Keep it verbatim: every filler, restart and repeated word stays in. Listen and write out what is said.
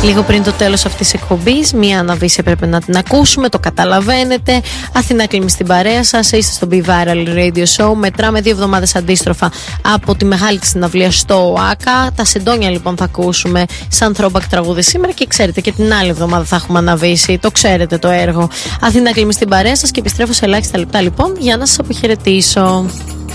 Λίγο πριν το τέλος αυτής της εκπομπής, μία αναβίση έπρεπε να την ακούσουμε, το καταλαβαίνετε. Αθηνά Κλίμη στην παρέα σας, είστε στο Be Viral Radio Show. Μετράμε δύο εβδομάδες αντίστροφα από τη μεγάλη της συναυλία στο ΆΚΑ. Τα Σεντόνια λοιπόν θα ακούσουμε σαν throwback τραγούδι σήμερα και ξέρετε και την άλλη εβδομάδα θα έχουμε αναβίση. Το ξέρετε το έργο. Αθηνά Κλίμη στην παρέα σας και επιστρέφω σε ελάχιστα λεπτά λοιπόν για να σας αποχαιρετήσω.